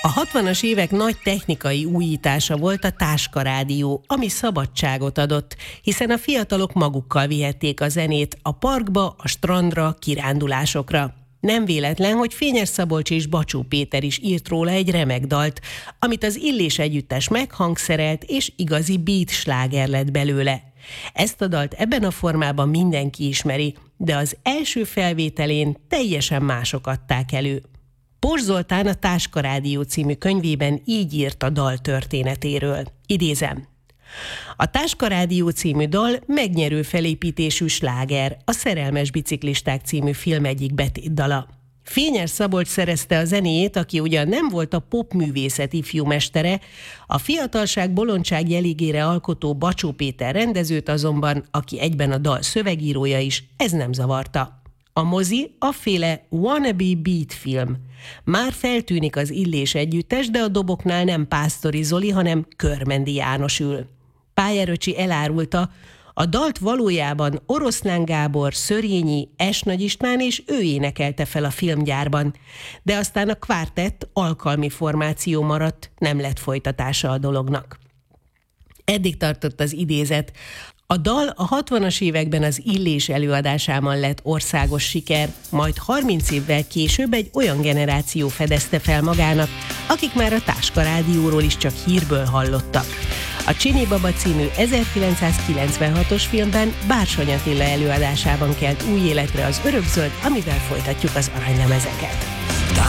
A 60-as évek nagy technikai újítása volt a táskarádió, ami szabadságot adott, hiszen a fiatalok magukkal vihették a zenét a parkba, a strandra, kirándulásokra. Nem véletlen, hogy Fényes Szabolcs és Bacsó Péter is írt róla egy remek dalt, amit az Illés együttes meghangszerelt, és igazi beat sláger lett belőle. Ezt a dalt ebben a formában mindenki ismeri, de az első felvételén teljesen mások adták elő. Pors Zoltán a Táskarádió című könyvében így írt a dal történetéről. Idézem. A Táskarádió című dal megnyerő felépítésű sláger, a Szerelmes biciklisták című film egyik betétdala. Fényes Szabolcs szerezte a zenéjét, aki ugyan nem volt a popművészet ifjú mestere, a fiatalság bolondság jeligére alkotó Bacsó Péter rendezőt azonban, aki egyben a dal szövegírója is, ez nem zavarta. A mozi afféle wannabe beat film. Már feltűnik az Illés együttes, de a doboknál nem Pásztori Zoli, hanem Körmendi János ül. Pályáröcsi elárulta, a dalt valójában Oroszlán Gábor, Szörényi, S. Nagy István és ő énekelte fel a filmgyárban, de aztán a kvártett alkalmi formáció maradt, nem lett folytatása a dolognak. Eddig tartott az idézet. A dal a 60-as években az Illés előadásában lett országos siker, majd 30 évvel később egy olyan generáció fedezte fel magának, akik már a Táskarádióról is csak hírből hallottak. A Csini Baba című 1996-os filmben Bársony Attila előadásában kelt új életre az Örökzöld, amivel folytatjuk az aranylemezeket.